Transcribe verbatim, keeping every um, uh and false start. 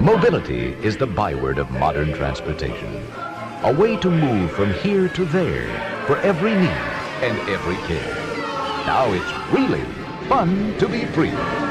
Mobility is the byword of modern transportation. A way to move from here to there for every need and every care. Now it's really fun to be free.